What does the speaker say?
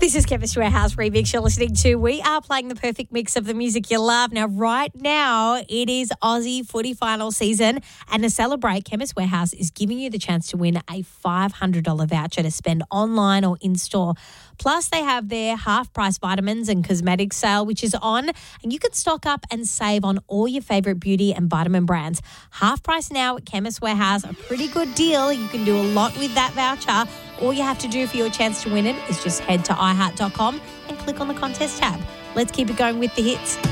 This is Chemist Warehouse Remix you're listening to. We are playing the perfect mix of the music you love. Now, right now, it is Aussie footy final season. And to celebrate, Chemist Warehouse is giving you the chance to win a $500 voucher to spend online or in-store. Plus, they have their half-price vitamins and cosmetics sale, which is on. And you can stock up and save on all your favourite beauty and vitamin brands. Half price now at Chemist Warehouse. A pretty good deal. You can do a lot with that voucher. All you have to do for your chance to win it is just head to iHeart.com and click on the contest tab. Let's keep it going with the hits.